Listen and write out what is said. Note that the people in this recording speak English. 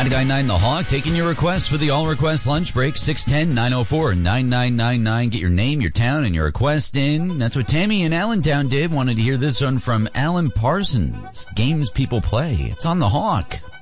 99.9 The Hawk, taking your requests for the all-request lunch break, 610-904-9999. Get your name, your town, and your request in. That's what Tammy in Allentown did. Wanted to hear this one from Alan Parsons. Games people play. It's on The Hawk.